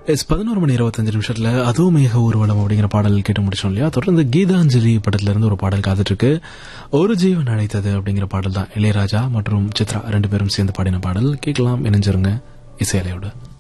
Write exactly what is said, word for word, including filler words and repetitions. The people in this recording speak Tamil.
எஸ் பதினோரு மணி இருபத்தஞ்சு நிமிஷத்துல அதோ மேக ஊர்வலம் அப்படிங்கிற பாடல் கேட்டு முடிச்சோம் இல்லையா. தொடர்ந்து கீதாஞ்சலி படத்துல இருந்து ஒரு பாடல் காத்துட்டு இருக்கு. ஒரு ஜீவன் அழைத்தது அப்படிங்கிற பாடல் தான் இளையராஜா மற்றும் சித்ரா ரெண்டு பேரும் சேர்ந்து பாடின பாடல். கேட்கலாம், இணைஞ்சிருங்க இசையலையோட.